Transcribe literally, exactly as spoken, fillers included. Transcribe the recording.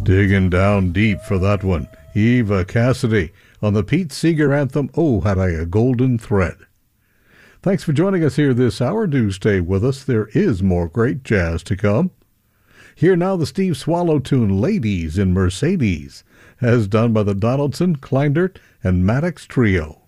Digging down deep for that one. Eva Cassidy on the Pete Seeger anthem, Oh, Had I a Golden Thread. Thanks for joining us here this hour. Do stay with us. There is more great jazz to come. Here now the Steve Swallow tune, Ladies in Mercedes, as done by the Donaldson, Kleindert, and Maddox Trio.